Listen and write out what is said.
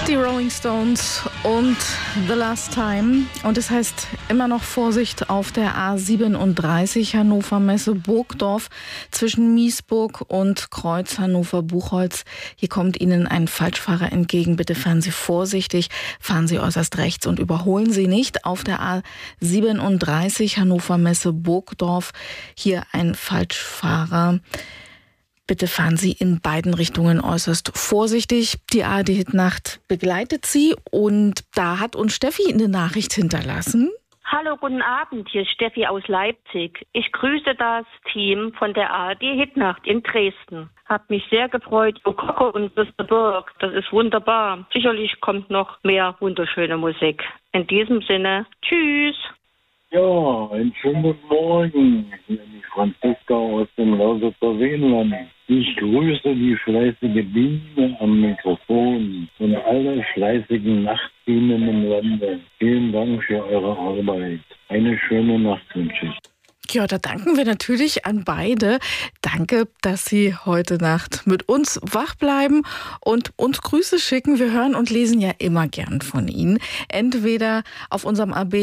Die Rolling Stones und The Last Time. Und es heißt immer noch Vorsicht auf der A37 Hannover Messe Burgdorf zwischen Miesburg und Kreuz Hannover-Buchholz. Hier kommt Ihnen ein Falschfahrer entgegen. Bitte fahren Sie vorsichtig, fahren Sie äußerst rechts und überholen Sie nicht auf der A37 Hannover Messe Burgdorf. Hier ein Falschfahrer. Bitte fahren Sie in beiden Richtungen äußerst vorsichtig. Die ARD-Hitnacht begleitet Sie und da hat uns Steffi eine Nachricht hinterlassen. Hallo, guten Abend, hier ist Steffi aus Leipzig. Ich grüße das Team von der ARD-Hitnacht in Dresden. Hab mich sehr gefreut, Coco und Mr. Burg, das ist wunderbar. Sicherlich kommt noch mehr wunderschöne Musik. In diesem Sinne, tschüss. Ja, einen schönen guten Morgen. Hier ist die Franziska aus dem Lausitzer Seenland. Ich grüße die fleißige Biene am Mikrofon und alle fleißigen Nachtbienen im Lande. Vielen Dank für eure Arbeit. Eine schöne Nacht wünsche ich. Ja, da danken wir natürlich an beide. Danke, dass Sie heute Nacht mit uns wach bleiben und uns Grüße schicken. Wir hören und lesen ja immer gern von Ihnen. Entweder auf unserem AB